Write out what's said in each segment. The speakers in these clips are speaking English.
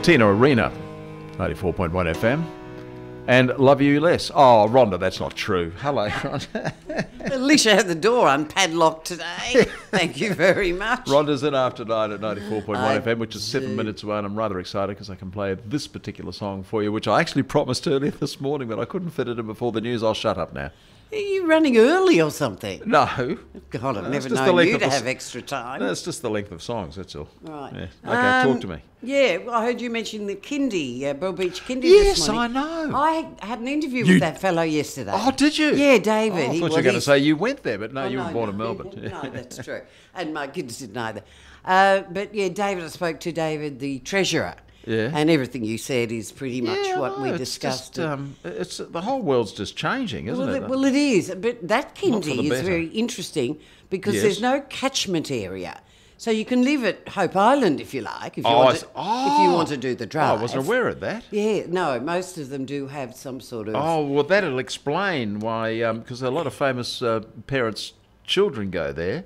Tina Arena, 94.1 FM. And Love You Less. Oh, Rhonda, that's not true. Hello, Rhonda. At least you had the door unpadlocked today. Thank you very much. Rhonda's in after 9 at 94.1 FM, which is 7 minutes away, and I'm rather excited because I can play this particular song for you, which I actually promised earlier this morning, but I couldn't fit it in before the news. I'll shut up now. Are you running early or something? No. God, I've never just the known length you of to the have extra time. No, it's just the length of songs, that's all. Right. Yeah. Okay, talk to me. Yeah, well, I heard you mention the kindy, Broad-Beach kindy Yes, this morning. I know. I had an interview with that fellow yesterday. Oh, did you? Yeah, David. Oh, I thought you were going to say you went there, but no, Oh, you were born in Melbourne. No, that's true. And my kids didn't either. But yeah, David, I spoke to David, the treasurer. Yeah. And everything you said is pretty much what we it's discussed. Just, it's the whole world's just changing, isn't it? Well, it is. But that Not for the kindy is better. very interesting because Yes. there's no catchment area. So you can live at Hope Island if you like, if you, Oh, want, to, if you want to do the Oh, drive. I wasn't aware of that. Yeah, no, most of them do have some sort of... Oh, well, that'll explain why, because a lot of famous parents' children go there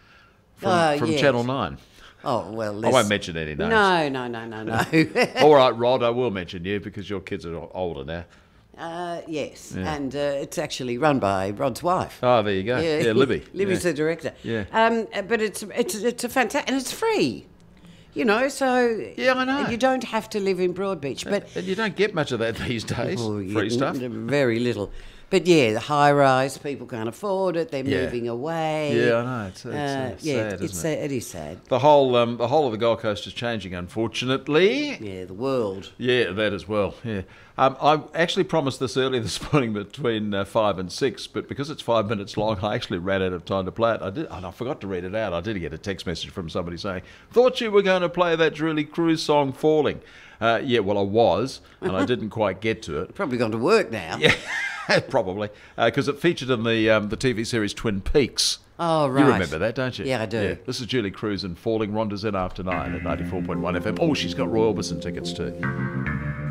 from yes. Channel 9. Oh, well, I won't mention any names. No. All right, Rod, I will mention you because your kids are older now. Yes, Yeah. and it's actually run by Rod's wife. Oh, there you go. Yeah, Libby. Libby's Yeah. the director. Yeah. But it's a fantastic, and it's free. You know, so Yeah, I know. you don't have to live in Broadbeach, but And you don't get much of that these days, free stuff. Very little. But yeah, the high rise, people can't afford it. They're Yeah. moving away. Yeah, I know. It's yeah, sad, isn't it? It is sad. The whole of the Gold Coast is changing, unfortunately. Yeah, the world. Yeah, that as well. Yeah, I actually promised this earlier this morning between 5 and 6, but because it's 5 minutes long, I actually ran out of time to play it. I forgot to read it out. I did get a text message from somebody saying, "Thought you were going to play that Julie Cruz song, Falling." Yeah, well, I was, and I didn't quite get to it. Probably gone to work now. Yeah, probably, because it featured in the TV series Twin Peaks. Oh, right. You remember that, don't you? Yeah, I do. This is Julie Cruz and Falling. Rhonda's in after 9 at 94.1 FM. Oh, she's got Roy Orbison tickets too.